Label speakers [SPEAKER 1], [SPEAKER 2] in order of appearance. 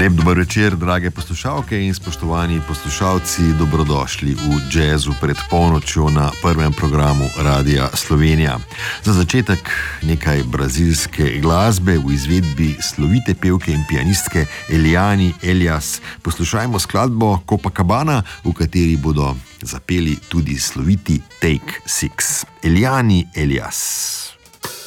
[SPEAKER 1] Lep dober večer, drage poslušalke in spoštovani poslušalci, dobrodošli v Jazzu pred polnočjo na prvem programu Radia Slovenija. Za začetek nekaj brazilske glasbe v izvedbi slovite pevke in pianistke Eliane Elias. Poslušajmo skladbo Copacabana, v kateri bodo zapeli tudi sloviti Take 6. Eliane Elias.